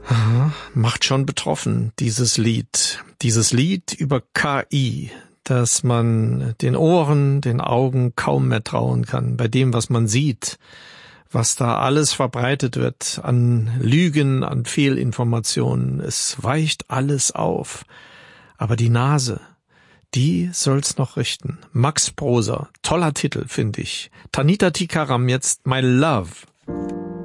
Macht schon betroffen, dieses Lied. Dieses Lied über KI, dass man den Ohren, den Augen kaum mehr trauen kann, bei dem, was man sieht, was da alles verbreitet wird an Lügen, an Fehlinformationen. Es weicht alles auf. Aber die Nase, die soll's noch richten. Max Proser, toller Titel, finde ich. Tanita Tikaram jetzt My Love.